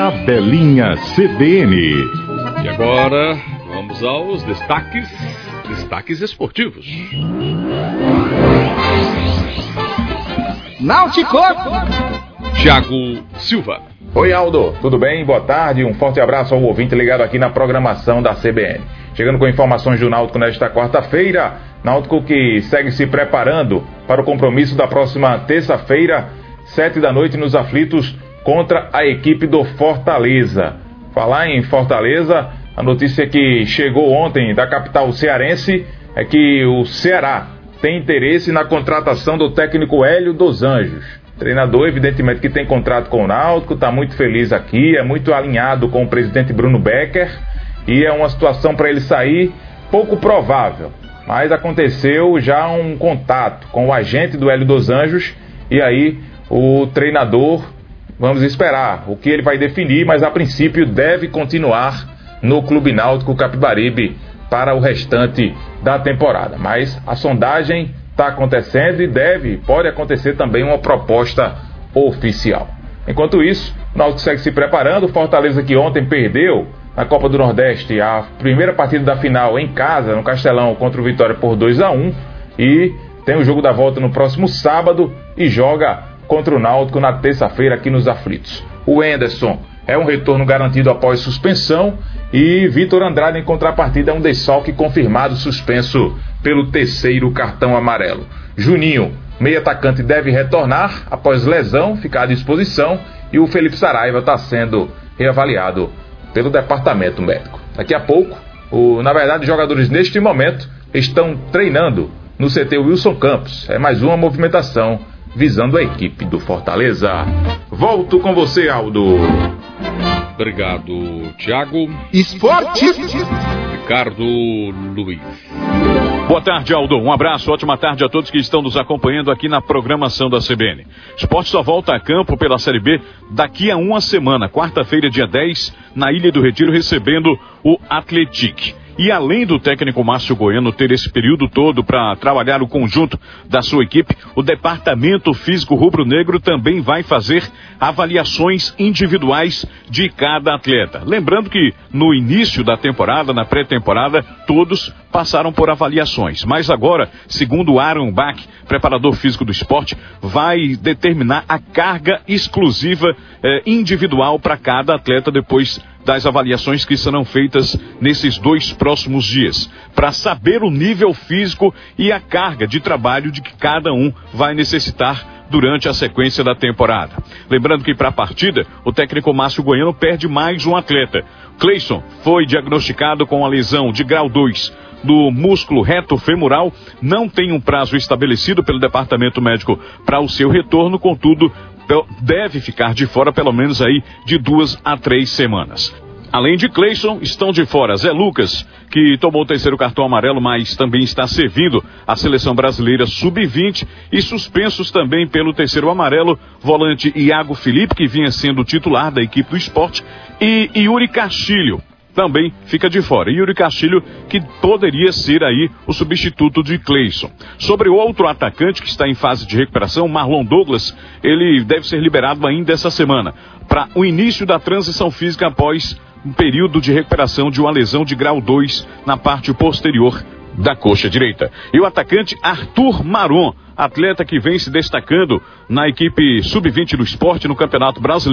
Tabelinha CBN. E agora, vamos aos destaques esportivos. Náutico! Thiago Silva. Oi, Aldo, tudo bem? Boa tarde, um forte abraço ao ouvinte ligado aqui na programação da CBN. Chegando com informações do Náutico nesta quarta-feira, Náutico que segue se preparando para o compromisso da próxima terça-feira, 19h, nos aflitos, contra a equipe do Fortaleza. Falar em Fortaleza, a notícia que chegou ontem da capital cearense é que o Ceará tem interesse na contratação do técnico Hélio dos Anjos. Treinador, evidentemente, que tem contrato com o Náutico, está muito feliz aqui, é muito alinhado com o presidente Bruno Becker, e é uma situação para ele sair pouco provável. Mas aconteceu já um contato com o agente do Hélio dos Anjos, e aí o treinador, vamos esperar o que ele vai definir, mas a princípio deve continuar no Clube Náutico Capibaribe para o restante da temporada. Mas a sondagem está acontecendo e pode acontecer também uma proposta oficial. Enquanto isso, o Náutico segue se preparando. Fortaleza, que ontem perdeu na Copa do Nordeste a primeira partida da final em casa, no Castelão, contra o Vitória por 2-1, e tem o jogo da volta no próximo sábado e joga contra o Náutico na terça-feira aqui nos aflitos. O Henderson é um retorno garantido após suspensão, e Vitor Andrade, em contrapartida, é um desfalque confirmado, suspenso pelo terceiro cartão amarelo. Juninho, meio atacante, deve retornar após lesão, ficar à disposição, e o Felipe Saraiva está sendo reavaliado pelo departamento médico. Daqui a pouco, na verdade, os jogadores neste momento estão treinando no CT Wilson Campos. É mais uma movimentação visando a equipe do Fortaleza. Volto com você, Aldo. Obrigado, Thiago. Esporte. Ricardo Luiz. Boa tarde, Aldo. Um abraço, ótima tarde a todos que estão nos acompanhando aqui na programação da CBN. Esporte só volta a campo pela Série B daqui a uma semana, quarta-feira, dia 10, na Ilha do Retiro, recebendo o Atlético. E além do técnico Márcio Goiano ter esse período todo para trabalhar o conjunto da sua equipe, o departamento físico rubro-negro também vai fazer avaliações individuais de cada atleta. Lembrando que no início da temporada, na pré-temporada, todos passaram por avaliações. Mas agora, segundo Aaron Bach, preparador físico do esporte, vai determinar a carga exclusiva individual para cada atleta depois das avaliações que serão feitas nesses 2 próximos dias, para saber o nível físico e a carga de trabalho de que cada um vai necessitar durante a sequência da temporada. Lembrando que para a partida, o técnico Márcio Goiano perde mais um atleta. Cleison foi diagnosticado com a lesão de grau 2 do músculo reto femoral, não tem um prazo estabelecido pelo departamento médico para o seu retorno, contudo, deve ficar de fora pelo menos aí de 2 a 3 semanas. Além de Cleison, estão de fora Zé Lucas, que tomou o terceiro cartão amarelo, mas também está servindo a seleção brasileira sub-20, e suspensos também pelo terceiro amarelo, volante Iago Felipe, que vinha sendo titular da equipe do esporte, e Yuri Castilho também fica de fora. Yuri Castilho, que poderia ser aí o substituto de Cleison. Sobre o outro atacante que está em fase de recuperação, Marlon Douglas, ele deve ser liberado ainda essa semana, para o início da transição física após um período de recuperação de uma lesão de grau 2 na parte posterior da coxa direita. E o atacante Arthur Maron, atleta que vem se destacando na equipe sub-20 do esporte no Campeonato Brasileiro.